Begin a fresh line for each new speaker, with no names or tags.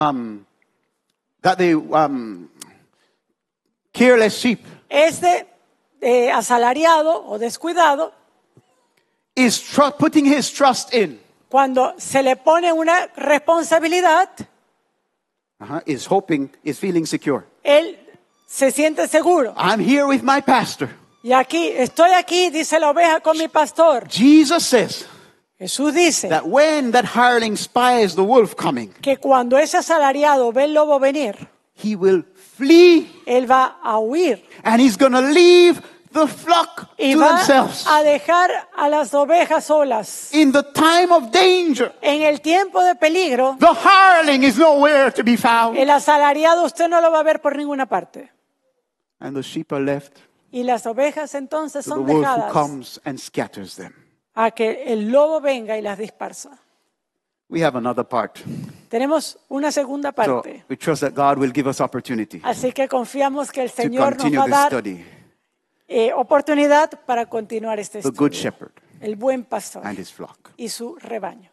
that the careless sheep
Este asalariado o descuidado,
is putting his trust in,
cuando se le pone una responsabilidad,
is hoping, is feeling secure.
él se siente seguro.
I'm here with my pastor.
Y estoy aquí, dice la oveja, con mi pastor.
Jesus says
Jesús dice
that when that hireling spies the wolf coming,
que cuando ese asalariado ve el lobo venir,
he will flee
él va a huir
and he's going to leave the flock
y
to
va
themselves.
a dejar a las ovejas solas.
In the time of danger,
En el tiempo de peligro,
the hireling is nowhere to be found.
el asalariado usted no lo va a ver por ninguna parte.
And the sheep are left
Y las ovejas entonces
to the
son
wolf who
dejadas
comes and scatters them.
a que el lobo venga y las dispersa.
We have another part.
Tenemos una segunda
So
parte.
we trust that God will give us opportunity
Así que confiamos que el
to
Señor nos
continue
va a
this
dar
study.
oportunidad para continuar este
The good
estudio.
shepherd
El buen pastor
and his flock.
y su rebaño.